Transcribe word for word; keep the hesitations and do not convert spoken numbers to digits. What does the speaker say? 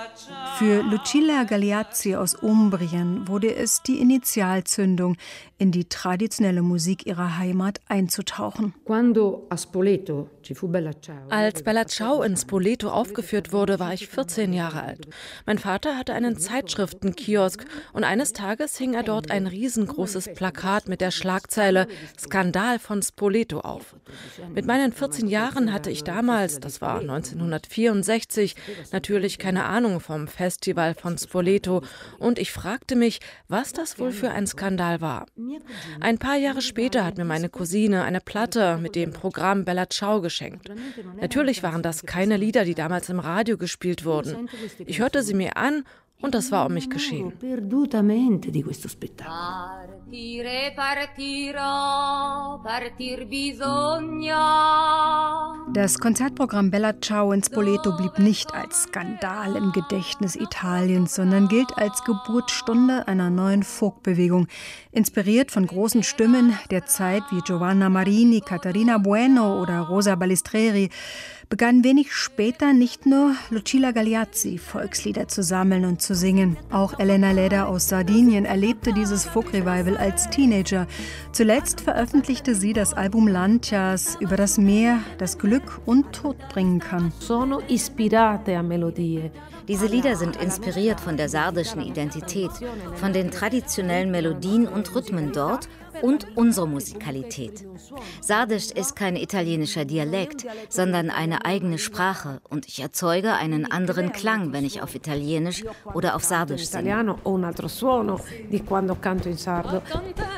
Für Lucilla Galeazzi aus Umbrien wurde es die Initialzündung, in die traditionelle Musik ihrer Heimat einzutauchen. Als Bella Ciao in Spoleto aufgeführt wurde, war ich vierzehn Jahre alt. Mein Vater hatte einen Zeitschriftenkiosk und eines Tages hing er dort ein riesengroßes Plakat mit der Schlagzeile „Skandal von Spoleto“ auf. Mit meinen vierzehn Jahren hatte ich damals, das war neunzehnhundertvierundsechzig, natürlich keine Ahnung vom Festival von Spoleto und ich fragte mich, was das wohl für ein Skandal war. Ein paar Jahre später hat mir meine Cousine eine Platte mit dem Programm Bella Ciao geschenkt. Natürlich waren das keine Lieder, die damals im Radio gespielt wurden. Ich hörte sie mir an und das war um mich geschehen. Das Konzertprogramm Bella Ciao in Spoleto blieb nicht als Skandal im Gedächtnis Italiens, sondern gilt als Geburtsstunde einer neuen Folkbewegung, inspiriert von großen Stimmen der Zeit wie Giovanna Marini, Caterina Bueno oder Rosa Balistreri. Begann wenig später nicht nur Lucilla Galeazzi Volkslieder zu sammeln und zu singen. Auch Elena Ledda aus Sardinien erlebte dieses Folk-Revival als Teenager. Zuletzt veröffentlichte sie das Album Lancias über das Meer, das Glück und Tod bringen kann. Diese Lieder sind inspiriert von der sardischen Identität, von den traditionellen Melodien und Rhythmen dort und unserer Musikalität. Sardisch ist kein italienischer Dialekt, sondern eine eigene Sprache und ich erzeuge einen anderen Klang, wenn ich auf Italienisch oder auf Sardisch singe.